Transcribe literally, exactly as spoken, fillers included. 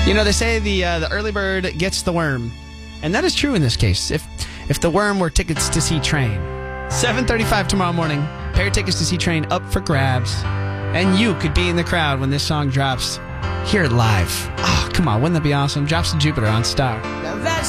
You know, they say the uh, the early bird gets the worm. And that is true in this case. If if the worm were tickets to see Train. seven thirty-five tomorrow morning. Pair of tickets to see Train up for grabs. And you could be in the crowd when this song drops. Hear it live. Oh, come on. Wouldn't that be awesome? Drops to Jupiter on Star.